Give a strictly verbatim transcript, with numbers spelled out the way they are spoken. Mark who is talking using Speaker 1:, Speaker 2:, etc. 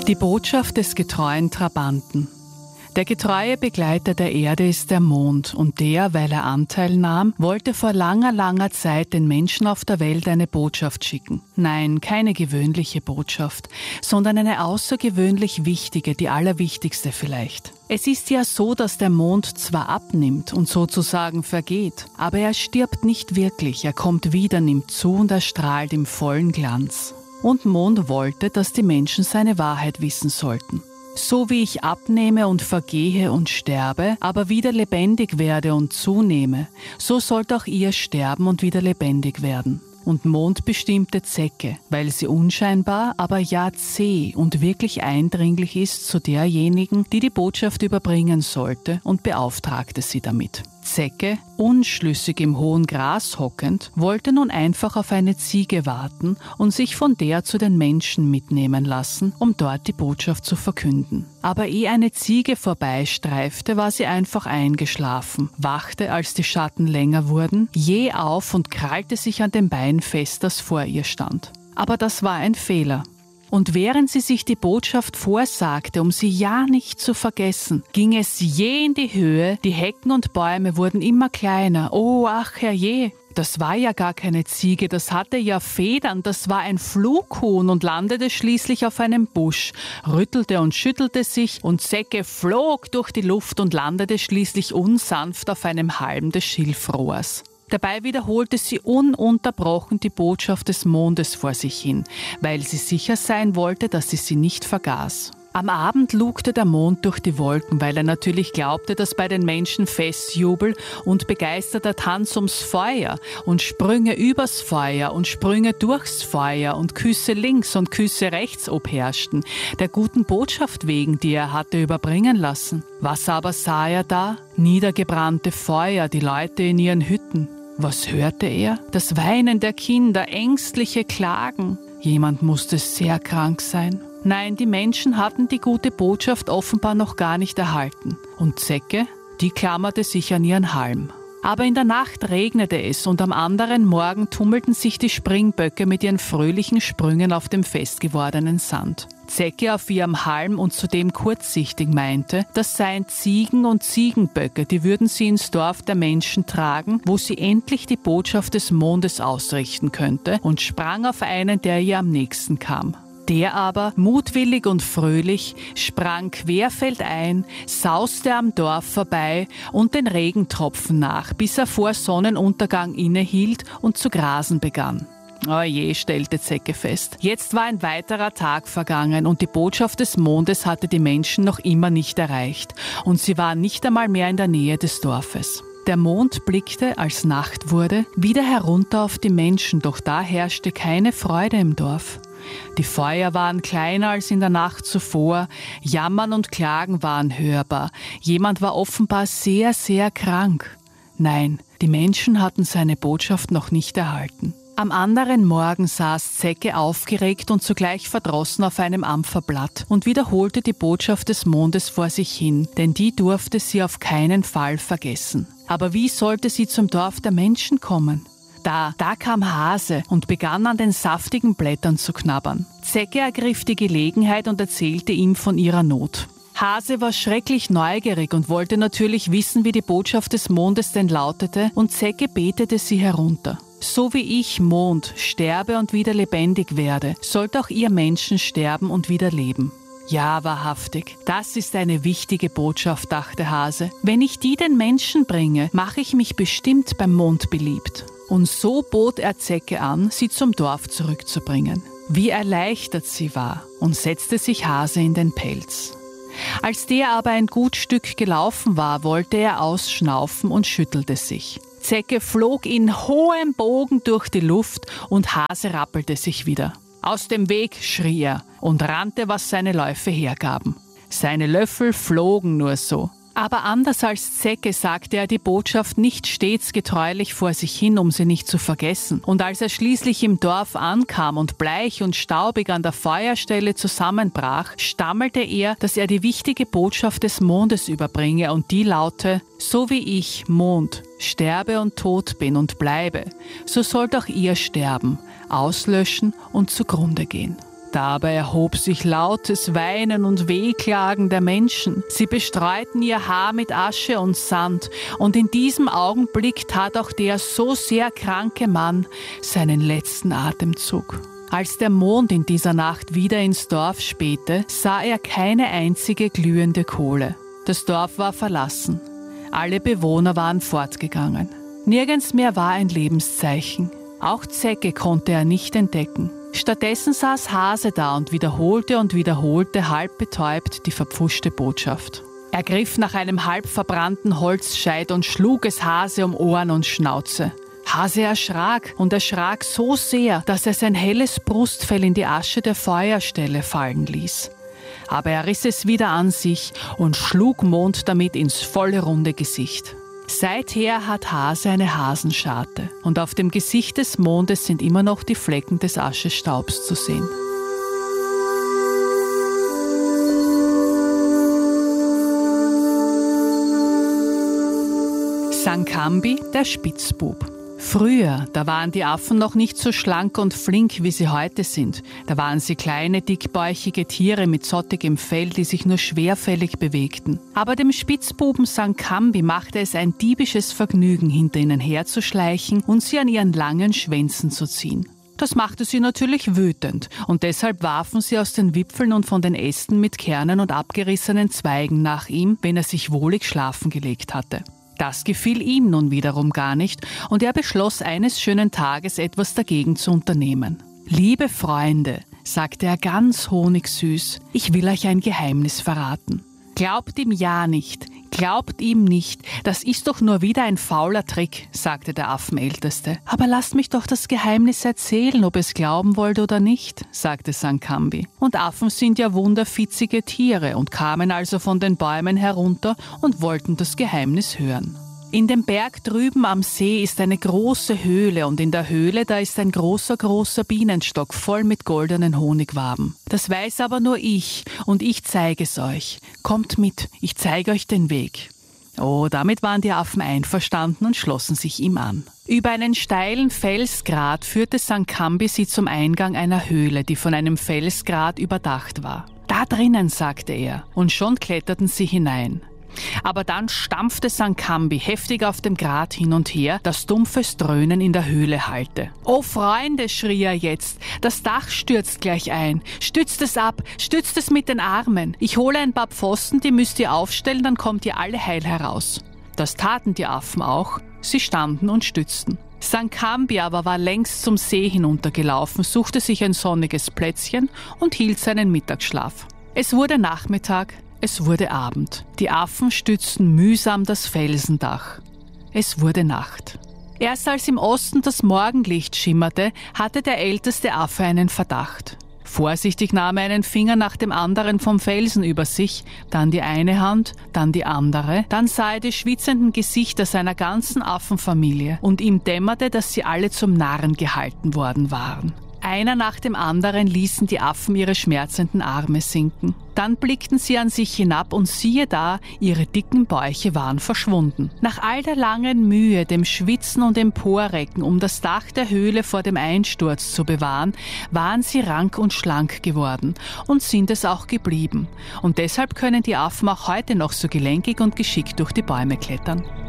Speaker 1: Die Botschaft des getreuen Trabanten. Der getreue Begleiter der Erde ist der Mond und der, weil er Anteil nahm, wollte vor langer, langer Zeit den Menschen auf der Welt eine Botschaft schicken. Nein, keine gewöhnliche Botschaft, sondern eine außergewöhnlich wichtige, die allerwichtigste vielleicht. Es ist ja so, dass der Mond zwar abnimmt und sozusagen vergeht, aber er stirbt nicht wirklich, er kommt wieder, nimmt zu und erstrahlt im vollen Glanz. Und Mond wollte, dass die Menschen seine Wahrheit wissen sollten. So wie ich abnehme und vergehe und sterbe, aber wieder lebendig werde und zunehme, so sollt auch ihr sterben und wieder lebendig werden. Und Mond bestimmte Zecke, weil sie unscheinbar, aber ja zäh und wirklich eindringlich ist zu derjenigen, die die Botschaft überbringen sollte, und beauftragte sie damit. Zecke, unschlüssig im hohen Gras hockend, wollte nun einfach auf eine Ziege warten und sich von der zu den Menschen mitnehmen lassen, um dort die Botschaft zu verkünden. Aber ehe eine Ziege vorbeistreifte, war sie einfach eingeschlafen, wachte, als die Schatten länger wurden, jäh auf und krallte sich an dem Bein fest, das vor ihr stand. Aber das war ein Fehler. Und während sie sich die Botschaft vorsagte, um sie ja nicht zu vergessen, ging es jäh in die Höhe, die Hecken und Bäume wurden immer kleiner. Oh, ach herrje, das war ja gar keine Ziege, das hatte ja Federn, das war ein Flughuhn und landete schließlich auf einem Busch, rüttelte und schüttelte sich und Zecke flog durch die Luft und landete schließlich unsanft auf einem Halm des Schilfrohrs. Dabei wiederholte sie ununterbrochen die Botschaft des Mondes vor sich hin, weil sie sicher sein wollte, dass sie sie nicht vergaß. Am Abend lugte der Mond durch die Wolken, weil er natürlich glaubte, dass bei den Menschen Festjubel und begeisterter Tanz ums Feuer und Sprünge übers Feuer und Sprünge durchs Feuer und Küsse links und Küsse rechts obherrschten, der guten Botschaft wegen, die er hatte überbringen lassen. Was aber sah er da? Niedergebrannte Feuer, die Leute in ihren Hütten. Was hörte er? Das Weinen der Kinder, ängstliche Klagen. Jemand musste sehr krank sein. Nein, die Menschen hatten die gute Botschaft offenbar noch gar nicht erhalten. Und Zecke, die klammerte sich an ihren Halm. Aber in der Nacht regnete es und am anderen Morgen tummelten sich die Springböcke mit ihren fröhlichen Sprüngen auf dem festgewordenen Sand. Zecke auf ihrem Halm und zudem kurzsichtig meinte, das seien Ziegen und Ziegenböcke, die würden sie ins Dorf der Menschen tragen, wo sie endlich die Botschaft des Mondes ausrichten könnte, und sprang auf einen, der ihr am nächsten kam. Der aber, mutwillig und fröhlich, sprang querfeldein, sauste am Dorf vorbei und den Regentropfen nach, bis er vor Sonnenuntergang innehielt und zu grasen begann. Oje, stellte Zecke fest. Jetzt war ein weiterer Tag vergangen und die Botschaft des Mondes hatte die Menschen noch immer nicht erreicht und sie waren nicht einmal mehr in der Nähe des Dorfes. Der Mond blickte, als Nacht wurde, wieder herunter auf die Menschen, doch da herrschte keine Freude im Dorf. Die Feuer waren kleiner als in der Nacht zuvor, Jammern und Klagen waren hörbar, jemand war offenbar sehr, sehr krank. Nein, die Menschen hatten seine Botschaft noch nicht erhalten. Am anderen Morgen saß Zecke aufgeregt und zugleich verdrossen auf einem Ampferblatt und wiederholte die Botschaft des Mondes vor sich hin, denn die durfte sie auf keinen Fall vergessen. Aber wie sollte sie zum Dorf der Menschen kommen? Da, da kam Hase und begann an den saftigen Blättern zu knabbern. Zecke ergriff die Gelegenheit und erzählte ihm von ihrer Not. Hase war schrecklich neugierig und wollte natürlich wissen, wie die Botschaft des Mondes denn lautete, und Zecke betete sie herunter. So wie ich, Mond, sterbe und wieder lebendig werde, sollt auch ihr Menschen sterben und wieder leben. Ja, wahrhaftig, das ist eine wichtige Botschaft, dachte Hase. Wenn ich die den Menschen bringe, mache ich mich bestimmt beim Mond beliebt. Und so bot er Zecke an, sie zum Dorf zurückzubringen. Wie erleichtert sie war und setzte sich Hase in den Pelz. Als der aber ein gut Stück gelaufen war, wollte er ausschnaufen und schüttelte sich. Zecke flog in hohem Bogen durch die Luft und Hase rappelte sich wieder. »Aus dem Weg«, schrie er und rannte, was seine Läufe hergaben. Seine Löffel flogen nur so. Aber anders als Zecke sagte er die Botschaft nicht stets getreulich vor sich hin, um sie nicht zu vergessen. Und als er schließlich im Dorf ankam und bleich und staubig an der Feuerstelle zusammenbrach, stammelte er, dass er die wichtige Botschaft des Mondes überbringe und die laute: »So wie ich, Mond, sterbe und tot bin und bleibe, so sollt auch ihr sterben, auslöschen und zugrunde gehen.« Dabei erhob sich lautes Weinen und Wehklagen der Menschen. Sie bestreuten ihr Haar mit Asche und Sand, und in diesem Augenblick tat auch der so sehr kranke Mann seinen letzten Atemzug. Als der Mond in dieser Nacht wieder ins Dorf spähte, sah er keine einzige glühende Kohle. Das Dorf war verlassen. Alle Bewohner waren fortgegangen. Nirgends mehr war ein Lebenszeichen. Auch Zecke konnte er nicht entdecken. Stattdessen saß Hase da und wiederholte und wiederholte halb betäubt die verpfuschte Botschaft. Er griff nach einem halb verbrannten Holzscheit und schlug es Hase um Ohren und Schnauze. Hase erschrak und erschrak so sehr, dass er sein helles Brustfell in die Asche der Feuerstelle fallen ließ. Aber er riss es wieder an sich und schlug Mond damit ins volle runde Gesicht. Seither hat Hase eine Hasenscharte und auf dem Gesicht des Mondes sind immer noch die Flecken des Aschestaubs zu sehen. Sankambi, der Spitzbub. Früher, da waren die Affen noch nicht so schlank und flink, wie sie heute sind. Da waren sie kleine, dickbäuchige Tiere mit zottigem Fell, die sich nur schwerfällig bewegten. Aber dem Spitzbuben Sankambi machte es ein diebisches Vergnügen, hinter ihnen herzuschleichen und sie an ihren langen Schwänzen zu ziehen. Das machte sie natürlich wütend und deshalb warfen sie aus den Wipfeln und von den Ästen mit Kernen und abgerissenen Zweigen nach ihm, wenn er sich wohlig schlafen gelegt hatte. Das gefiel ihm nun wiederum gar nicht und er beschloss eines schönen Tages etwas dagegen zu unternehmen. »Liebe Freunde«, sagte er ganz honigsüß, »ich will euch ein Geheimnis verraten. Glaubt ihm ja nicht, glaubt ihm nicht, das ist doch nur wieder ein fauler Trick«, sagte der Affenälteste. »Aber lasst mich doch das Geheimnis erzählen, ob ihr es glauben wollt oder nicht«, sagte Sankambi. Und Affen sind ja wunderfitzige Tiere und kamen also von den Bäumen herunter und wollten das Geheimnis hören. In dem Berg drüben am See ist eine große Höhle und in der Höhle, da ist ein großer, großer Bienenstock voll mit goldenen Honigwaben. Das weiß aber nur ich und ich zeige es euch. Kommt mit, ich zeige euch den Weg. Oh, damit waren die Affen einverstanden und schlossen sich ihm an. Über einen steilen Felsgrat führte Sankambi sie zum Eingang einer Höhle, die von einem Felsgrat überdacht war. Da drinnen, sagte er, und schon kletterten sie hinein. Aber dann stampfte Sankambi heftig auf dem Grat hin und her, dass dumpfes Dröhnen in der Höhle hallte. »Oh Freunde«, schrie er jetzt, »das Dach stürzt gleich ein. Stützt es ab, stützt es mit den Armen. Ich hole ein paar Pfosten, die müsst ihr aufstellen, dann kommt ihr alle heil heraus.« Das taten die Affen auch. Sie standen und stützten. Sankambi aber war längst zum See hinuntergelaufen, suchte sich ein sonniges Plätzchen und hielt seinen Mittagsschlaf. Es wurde Nachmittag. Es wurde Abend. Die Affen stützten mühsam das Felsendach. Es wurde Nacht. Erst als im Osten das Morgenlicht schimmerte, hatte der älteste Affe einen Verdacht. Vorsichtig nahm er einen Finger nach dem anderen vom Felsen über sich, dann die eine Hand, dann die andere, dann sah er die schwitzenden Gesichter seiner ganzen Affenfamilie und ihm dämmerte, dass sie alle zum Narren gehalten worden waren. Einer nach dem anderen ließen die Affen ihre schmerzenden Arme sinken. Dann blickten sie an sich hinab und siehe da, ihre dicken Bäuche waren verschwunden. Nach all der langen Mühe, dem Schwitzen und Emporrecken, um das Dach der Höhle vor dem Einsturz zu bewahren, waren sie rank und schlank geworden und sind es auch geblieben. Und deshalb können die Affen auch heute noch so gelenkig und geschickt durch die Bäume klettern.